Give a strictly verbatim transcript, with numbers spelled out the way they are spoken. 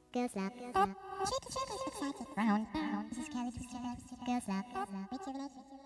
Go slow. Shake it, shake it, shake it, round, round. This is Kelly, this is Kelly, go slow. Rejuvenate.